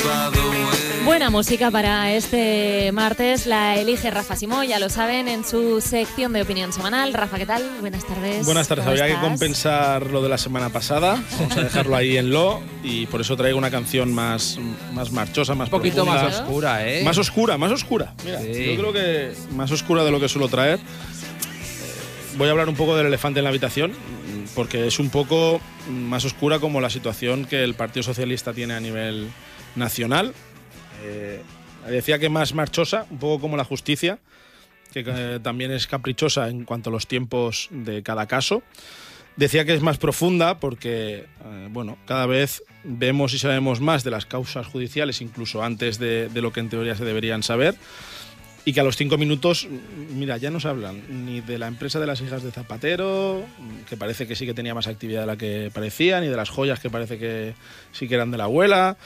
Buena música para este martes, la elige Rafa Simó, ya lo saben, en su sección de opinión semanal. Rafa, ¿qué tal? Buenas tardes. Buenas tardes, había que compensar lo de la semana pasada, vamos a dejarlo ahí en lo, y por eso traigo una canción más marchosa, más profunda. Un poquito más oscura, ¿eh? Más oscura. Mira, sí. Yo creo que más oscura de lo que suelo traer. Voy a hablar un poco del elefante en la habitación, porque es un poco más oscura como la situación que el Partido Socialista tiene a nivel nacional. Decía que más marchosa, un poco como la justicia, que también es caprichosa en cuanto a los tiempos de cada caso. Decía que es más profunda porque, cada vez vemos y sabemos más de las causas judiciales, incluso antes de lo que en teoría se deberían saber, y que a los 5 minutos, mira, ya no se hablan ni de la empresa de las hijas de Zapatero, que parece que sí que tenía más actividad de la que parecía, ni de las joyas, que parece que sí que eran de la abuela.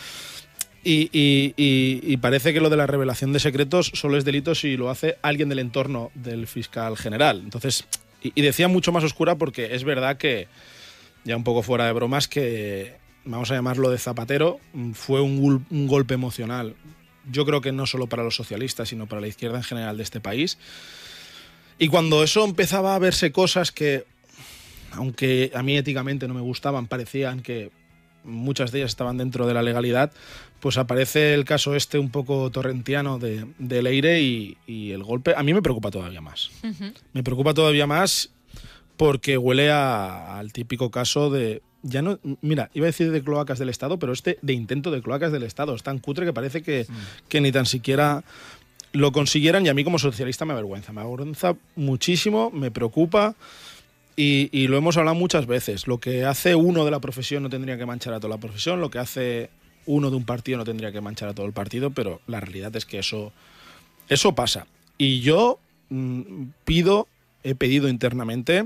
Y parece que lo de la revelación de secretos solo es delito si lo hace alguien del entorno del fiscal general. Entonces, y decía mucho más oscura porque es verdad que, ya un poco fuera de bromas, que, vamos a llamarlo de Zapatero, fue un golpe emocional. Yo creo que no solo para los socialistas, sino para la izquierda en general de este país. Y cuando eso empezaba a verse cosas que, aunque a mí éticamente no me gustaban, parecían que muchas de ellas estaban dentro de la legalidad, pues aparece el caso un poco torrentiano de Leire y el golpe a mí me preocupa todavía más. Uh-huh. Me preocupa todavía más porque huele al típico caso de, ya no, mira, iba a decir de cloacas del Estado, pero de intento de cloacas del Estado. Es tan cutre que parece que ni tan siquiera lo consiguieran, y a mí como socialista me avergüenza muchísimo, me preocupa. Y lo hemos hablado muchas veces. Lo que hace uno de la profesión no tendría que manchar a toda la profesión, lo que hace uno de un partido no tendría que manchar a todo el partido, pero la realidad es que eso pasa. Y yo he pedido internamente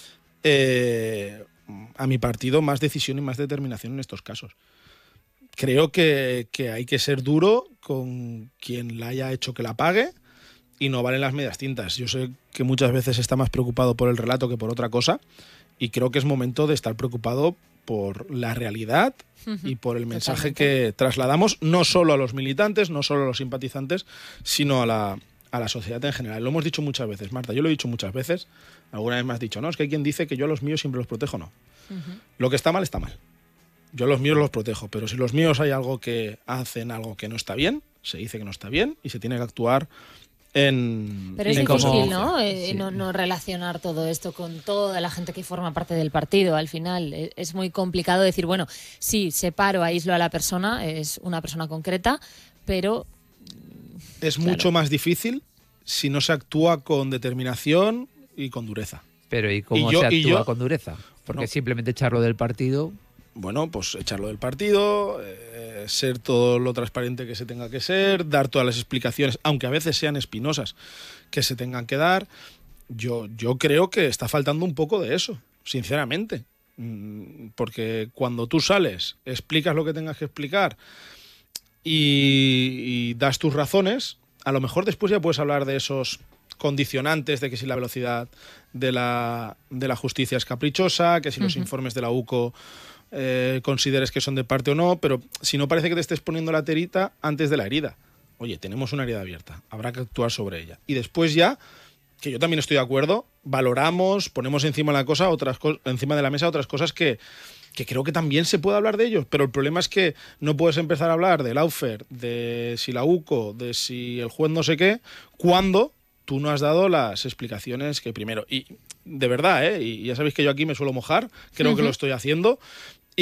a mi partido más decisión y más determinación en estos casos. Creo que hay que ser duro con quien la haya hecho que la pague, y no valen las medias tintas. Yo sé que muchas veces está más preocupado por el relato que por otra cosa, y creo que es momento de estar preocupado por la realidad y por el mensaje que trasladamos, no solo a los militantes, no solo a los simpatizantes, sino a la sociedad en general. Lo hemos dicho muchas veces, Marta, yo lo he dicho muchas veces. Alguna vez me has dicho, no, es que hay quien dice que yo a los míos siempre los protejo. No. Lo que está mal, está mal. Yo a los míos los protejo, pero si los míos hay algo que hacen algo que no está bien, se dice que no está bien y se tiene que actuar Pero es difícil, ¿no? Sí. No relacionar todo esto con toda la gente que forma parte del partido. Al final es muy complicado decir, bueno, sí, separo, aíslo a la persona, es una persona concreta, pero es mucho más difícil si no se actúa con determinación y con dureza. Pero ¿y cómo se actúa con dureza? Porque simplemente echarlo del partido. Bueno, pues echarlo del partido, ser todo lo transparente que se tenga que ser, dar todas las explicaciones, aunque a veces sean espinosas, que se tengan que dar. Yo creo que está faltando un poco de eso, sinceramente. Porque cuando tú sales, explicas lo que tengas que explicar y das tus razones, a lo mejor después ya puedes hablar de esos condicionantes, de que si la velocidad de la justicia es caprichosa, que si los informes de la UCO consideres que son de parte o no, pero si no, parece que te estés poniendo la terita antes de la herida. Oye, tenemos una herida abierta, habrá que actuar sobre ella. Y después ya, que yo también estoy de acuerdo, valoramos, ponemos encima de la mesa otras cosas que creo que también se puede hablar de ellos, pero el problema es que no puedes empezar a hablar del Lawfare, de si la UCO, de si el juez no sé qué, cuando tú no has dado las explicaciones que primero. Y de verdad, y ya sabéis que yo aquí me suelo mojar, creo que lo estoy haciendo.